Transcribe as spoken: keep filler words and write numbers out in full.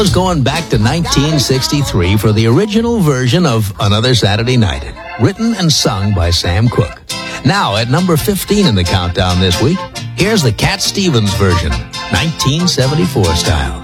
was going back to nineteen sixty-three for the original version of Another Saturday Night, written and sung by Sam Cooke. Now, at number fifteen in the countdown this week, here's the Cat Stevens version, nineteen seventy-four style.